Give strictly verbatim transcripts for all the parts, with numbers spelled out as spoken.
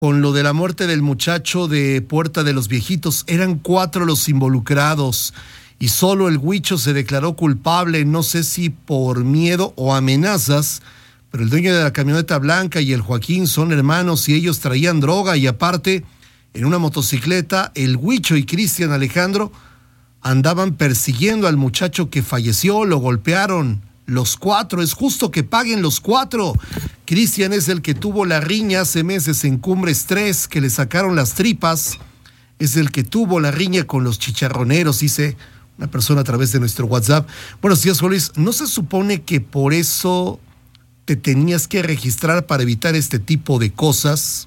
con lo de la muerte del muchacho de Puerta de los Viejitos. Eran cuatro los involucrados y solo el Huicho se declaró culpable, no sé si por miedo o amenazas, pero el dueño de la camioneta blanca y el Joaquín son hermanos y ellos traían droga y aparte, en una motocicleta, el Huicho y Cristian Alejandro andaban persiguiendo al muchacho que falleció, lo golpearon. Los cuatro, es justo que paguen los cuatro. Cristian es el que tuvo la riña hace meses en Cumbres tres, que le sacaron las tripas. Es el que tuvo la riña con los chicharroneros, dice una persona a través de nuestro WhatsApp. Buenos días, Luis. ¿No se supone que por eso te tenías que registrar para evitar este tipo de cosas?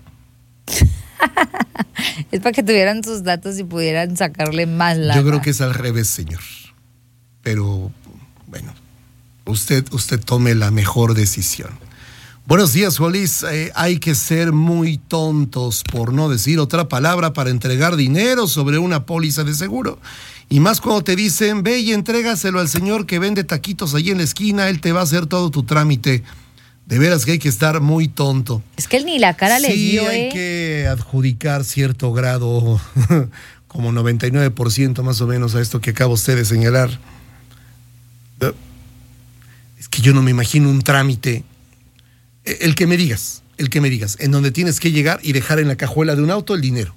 Es para que tuvieran sus datos y pudieran sacarle más lana. Yo creo que es al revés, señor. Pero, bueno, usted, usted tome la mejor decisión. Buenos días, Juanis. Eh, hay que ser muy tontos, por no decir otra palabra, para entregar dinero sobre una póliza de seguro. Y más cuando te dicen, ve y entrégaselo al señor que vende taquitos allí en la esquina, él te va a hacer todo tu trámite. De veras que hay que estar muy tonto. Es que él ni la cara les dio, Sí, hay ¿eh? que adjudicar cierto grado, como noventa y nueve por ciento más o menos, a esto que acaba usted de señalar. Es que yo no me imagino un trámite. El que me digas, el que me digas, en donde tienes que llegar y dejar en la cajuela de un auto el dinero.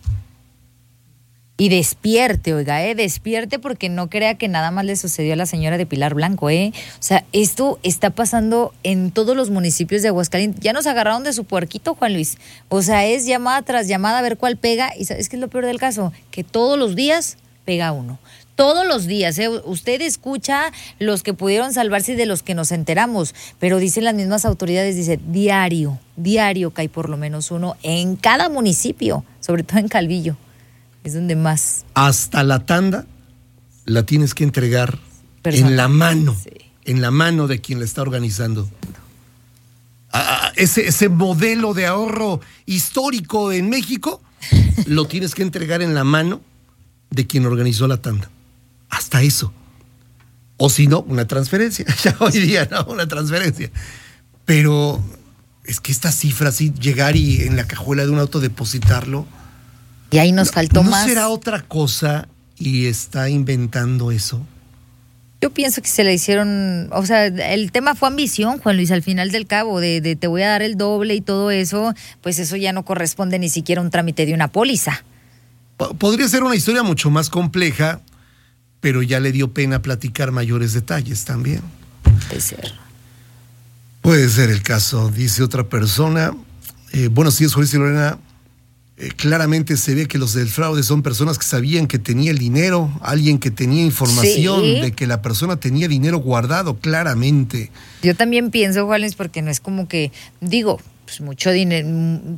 Y despierte, oiga, eh, despierte porque no crea que nada más le sucedió a la señora de Pilar Blanco, eh. O sea, esto está pasando en todos los municipios de Aguascalientes. Ya nos agarraron de su puerquito, Juan Luis. O sea, es llamada tras llamada a ver cuál pega. Y ¿sabes qué es lo peor del caso? Que todos los días pega uno. Todos los días, ¿eh? Usted escucha los que pudieron salvarse y de los que nos enteramos, pero dicen las mismas autoridades, dice, diario, diario cae por lo menos uno en cada municipio, sobre todo en Calvillo. Es donde más. Hasta la tanda la tienes que entregar Personal. en la mano, Sí. en la mano de quien la está organizando. Ah, ese, ese modelo de ahorro histórico en México lo tienes que entregar en la mano de quien organizó la tanda. Hasta eso. O si no, una transferencia. Ya hoy día, ¿no? Una transferencia. Pero es que esta cifra, así, llegar y en la cajuela de un auto depositarlo. Y ahí nos faltó ¿No más. ¿No será otra cosa y está inventando eso? Yo pienso que se le hicieron, o sea, el tema fue ambición, Juan Luis, al final del cabo, de, de te voy a dar el doble y todo eso, pues eso ya no corresponde ni siquiera a un trámite de una póliza. Podría ser una historia mucho más compleja, pero ya le dio pena platicar mayores detalles también. Puede ser. Puede ser el caso, dice otra persona. Eh, buenos días, Juan y Lorena. Eh, claramente se ve que los del fraude son personas que sabían que tenía el dinero, alguien que tenía información Sí. de que la persona tenía dinero guardado, claramente. Yo también pienso, Juan Luis, porque no es como que, digo, pues mucho dinero,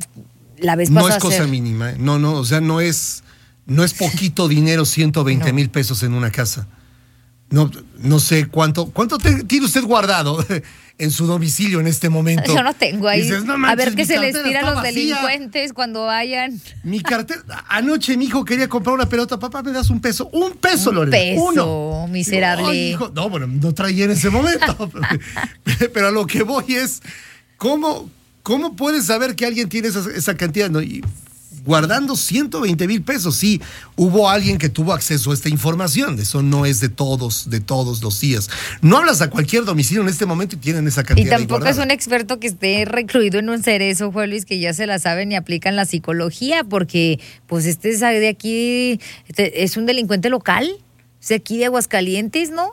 la vez pasada. No es cosa hacer... mínima, ¿eh? no, no, o sea, no es, no es poquito dinero, ciento veinte No. mil pesos en una casa. No, no sé cuánto, cuánto te, tiene usted guardado en su domicilio en este momento. Yo no tengo ahí. Dices, no a manches, ver qué mi se les cartera tira a está los vacía. delincuentes cuando vayan. Mi cartera, anoche mi hijo quería comprar una pelota, papá, ¿me das un peso? Un peso, Un Lorena, peso, uno. miserable. Digo, "Ay, hijo". No, bueno, no traía en ese momento. Pero a lo que voy es, ¿cómo, cómo puedes saber que alguien tiene esa, esa cantidad? No, y guardando ciento veinte mil pesos, sí, hubo alguien que tuvo acceso a esta información, eso no es de todos, de todos los días. No hablas a cualquier domicilio en este momento y tienen esa Y cantidad. tampoco es un experto que esté recluido en un cerezo, Juan Luis, que ya se la saben y aplican la psicología, porque pues este es de aquí, este es un delincuente local, es de aquí de Aguascalientes, ¿no?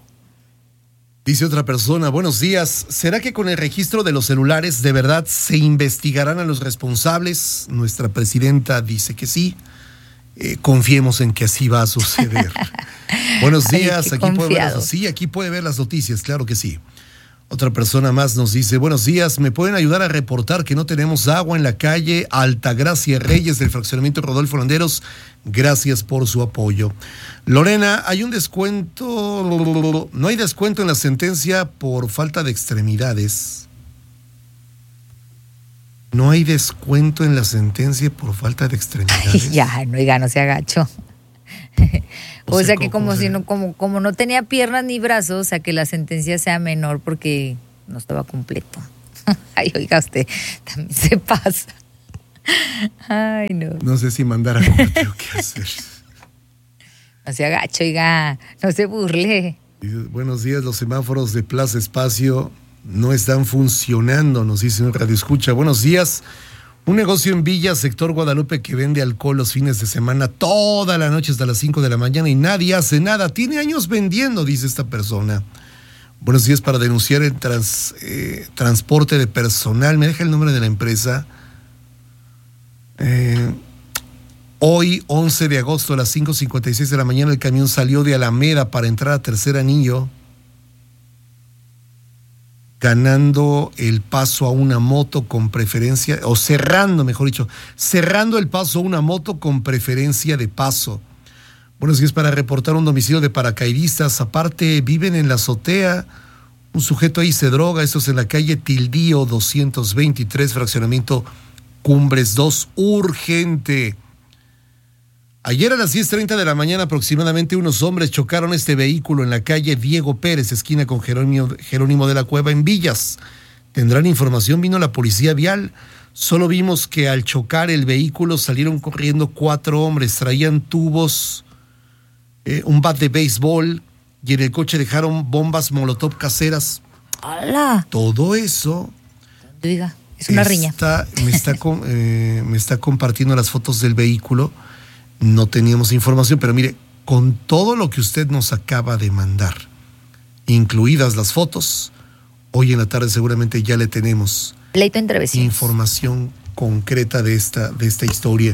Dice otra persona, buenos días, ¿será que con el registro de los celulares de verdad se investigarán a los responsables? Nuestra presidenta dice que sí. Eh, confiemos en que así va a suceder. Buenos días, Ay, aquí puede ver confiado. las, sí, aquí puede ver las noticias, claro que sí. Otra persona más nos dice, buenos días, ¿me pueden ayudar a reportar que no tenemos agua en la calle Altagracia Reyes del fraccionamiento Rodolfo Landeros? Gracias por su apoyo. Lorena, hay un descuento, no hay descuento en la sentencia por falta de extremidades. No hay descuento en la sentencia por falta de extremidades. Ay, ya, no, oiga, no se agacho. O O sea, sea que ¿cómo como se- si no, como, como no tenía piernas ni brazos, o sea que la sentencia sea menor porque no estaba completo. Ay, oiga, usted también se pasa. Ay, no. No sé si mandar a corte o qué hacer. No se agache, oiga, no se burle. Buenos días, los semáforos de Plaza Espacio no están funcionando, nos dice un radio escucha. Buenos días, un negocio en Villa, sector Guadalupe, que vende alcohol los fines de semana toda la noche hasta las cinco de la mañana y nadie hace nada. Tiene años vendiendo, dice esta persona. Buenos días, para denunciar el trans, eh, transporte de personal. ¿Me deja el nombre de la empresa? Eh, hoy, once de agosto, a las cinco cincuenta y seis de la mañana, el camión salió de Alameda para entrar a Tercer Anillo, ganando el paso a una moto con preferencia, o cerrando, mejor dicho, cerrando el paso a una moto con preferencia de paso. Buenos días, para reportar un domicilio de paracaidistas. Aparte, viven en la azotea. Un sujeto ahí se droga. Esto es en la calle Tildío doscientos veintitrés, fraccionamiento Cumbres dos. Urgente. Ayer a las diez treinta de la mañana aproximadamente, unos hombres chocaron este vehículo en la calle Diego Pérez, esquina con Jerónimo, Jerónimo de la Cueva, en Villas. ¿Tendrán información? Vino la policía vial. Solo vimos que al chocar el vehículo salieron corriendo cuatro hombres. Traían tubos, eh, un bat de béisbol, y en el coche dejaron bombas molotov caseras. ¡Hala! Todo eso... Diga, es una riña. Está, me, está, eh, me está compartiendo las fotos del vehículo. No teníamos información, pero mire, con todo lo que usted nos acaba de mandar, incluidas las fotos, hoy en la tarde seguramente ya le tenemos Pleito entre vecinos. Información concreta de esta, de esta historia.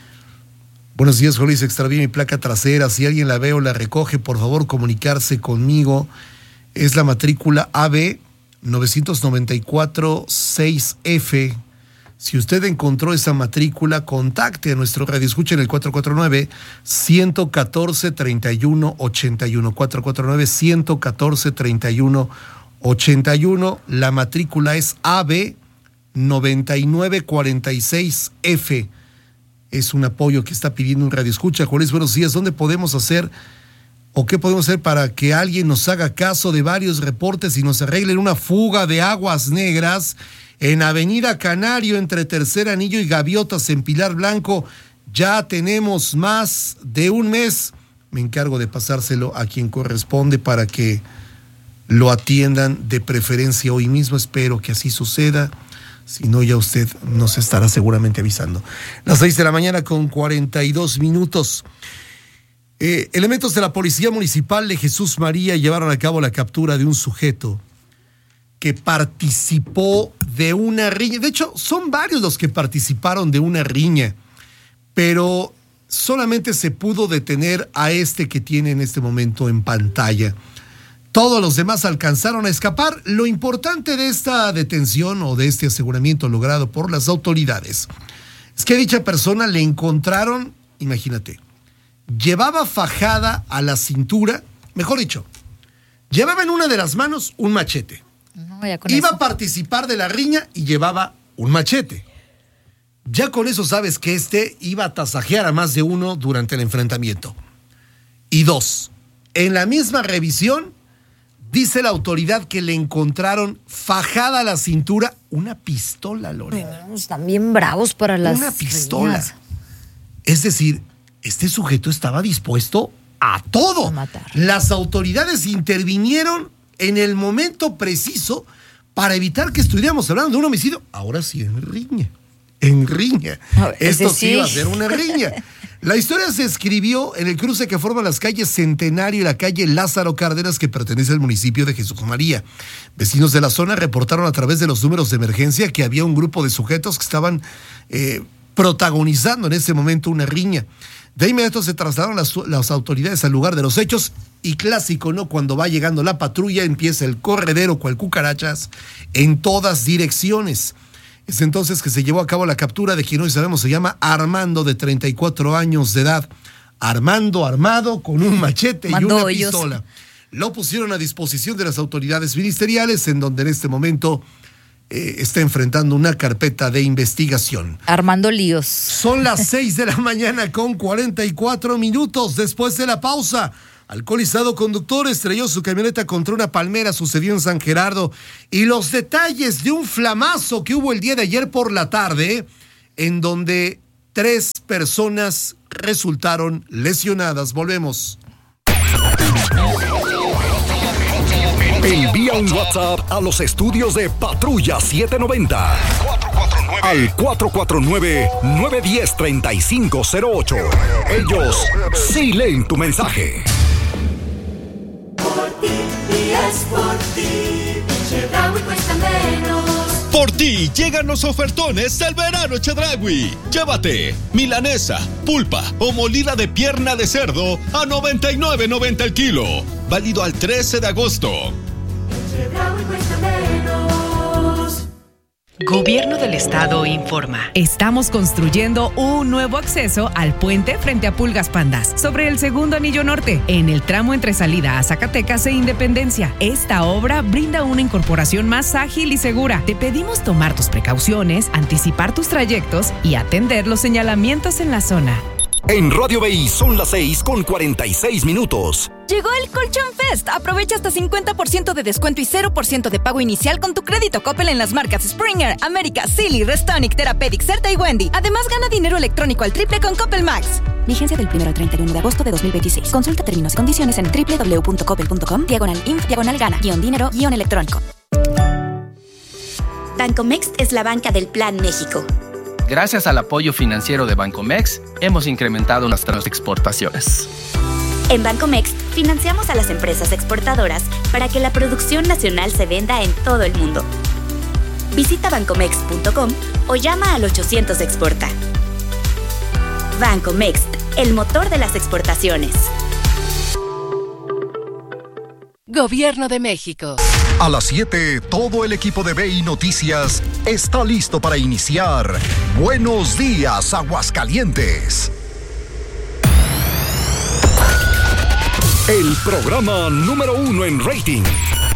Buenos días, Jorge, se extravió mi placa trasera. Si alguien la ve o la recoge, por favor, comunicarse conmigo. Es la matrícula A B nueve nueve cuatro seis F. Si usted encontró esa matrícula, contacte a nuestro radio escucha en el cuatro cuatro nueve, uno cuatro cuatro, tres uno ocho uno. cuatro cuatro nueve, uno cuatro cuatro, tres uno ocho uno. La matrícula es A B nueve nueve cuatro seis F. Es un apoyo que está pidiendo un radio escucha. Juárez, buenos días. ¿Dónde podemos hacer o qué podemos hacer para que alguien nos haga caso de varios reportes y nos arreglen una fuga de aguas negras en Avenida Canario, entre Tercer Anillo y Gaviotas, en Pilar Blanco? Ya tenemos más de un mes. Me encargo de pasárselo a quien corresponde para que lo atiendan de preferencia hoy mismo. Espero que así suceda. Si no, ya usted nos estará seguramente avisando. Las seis de la mañana con cuarenta y dos minutos. Eh, elementos de la Policía Municipal de Jesús María llevaron a cabo la captura de un sujeto que participó de una riña. De hecho, son varios los que participaron de una riña, pero solamente se pudo detener a este que tiene en este momento en pantalla. Todos los demás alcanzaron a escapar. Lo importante de esta detención o de este aseguramiento logrado por las autoridades es que a dicha persona le encontraron, imagínate, llevaba fajada a la cintura, mejor dicho, llevaba en una de las manos un machete. No, ya con Iba eso. a participar de la riña y llevaba un machete. Ya con eso sabes que este iba a tasajear a más de uno durante el enfrentamiento. Y dos, en la misma revisión, dice la autoridad que le encontraron fajada a la cintura una pistola, Lorena. Ay, están bien bravos para las Una pistola. riñas. Es decir, este sujeto estaba dispuesto a todo. A matar. Las autoridades intervinieron en el momento preciso para evitar que estuviéramos hablando de un homicidio. Ahora sí, en riña. En riña. A ver, Esto ese sí sí. iba a ser una riña. La historia se escribió en el cruce que forma las calles Centenario y la calle Lázaro Cárdenas, que pertenece al municipio de Jesús María. Vecinos de la zona reportaron a través de los números de emergencia que había un grupo de sujetos que estaban eh, protagonizando en ese momento una riña. De inmediato se trasladaron las, las autoridades al lugar de los hechos y clásico, ¿no? Cuando va llegando la patrulla empieza el corredero cual cucarachas en todas direcciones. Es entonces que se llevó a cabo la captura de quien hoy sabemos se llama Armando, de treinta y cuatro años de edad. Armando armado con un machete y una ellos. pistola. Lo pusieron a disposición de las autoridades ministeriales, en donde en este momento eh, está enfrentando una carpeta de investigación. Armando líos. Son las seis de la mañana con cuarenta y cuatro minutos. Después de la pausa, alcoholizado conductor estrelló su camioneta contra una palmera, sucedió en San Gerardo. Y los detalles de un flamazo que hubo el día de ayer por la tarde en donde tres personas resultaron lesionadas. Volvemos. Envía un WhatsApp a los estudios de Patrulla setecientos noventa al cuatro cuatro nueve, nueve uno cero, tres cinco cero ocho. Ellos sí leen tu mensaje. Por ti, y es por ti, Chedraui cuesta menos. Por ti llegan los ofertones del verano Chedraui. Llévate milanesa, pulpa o molida de pierna de cerdo a noventa y nueve noventa el kilo. Válido al trece de agosto. Chedraui cuesta menos. Gobierno del Estado informa. Estamos construyendo un nuevo acceso al puente frente a Pulgas Pandas, sobre el segundo anillo norte, en el tramo entre salida a Zacatecas e Independencia. Esta obra brinda una incorporación más ágil y segura. Te pedimos tomar tus precauciones, anticipar tus trayectos y atender los señalamientos en la zona. En Radio B I son las seis con cuarenta y seis minutos. Llegó el Colchón Fest. Aprovecha hasta cincuenta por ciento de descuento y cero por ciento de pago inicial con tu crédito Coppel en las marcas Springer, América, Silly, Restonic, Therapeutic, Certa y Wendy. Además, gana dinero electrónico al triple con Coppel Max. Vigencia del primero al treinta y uno de agosto de dos mil veintiséis. Consulta términos y condiciones en doble u doble u doble u punto coppel punto com, diagonal inf, diagonal gana, guión dinero, guión electrónico. Bancomext es la banca del Plan México. Gracias al apoyo financiero de Bancomext, hemos incrementado nuestras exportaciones. En Bancomext, financiamos a las empresas exportadoras para que la producción nacional se venda en todo el mundo. Visita bancomext punto com o llama al ochocientos Exporta. Bancomext, el motor de las exportaciones. Gobierno de México. A las siete, todo el equipo de B I Noticias está listo para iniciar Buenos Días, Aguascalientes. El programa número uno en rating.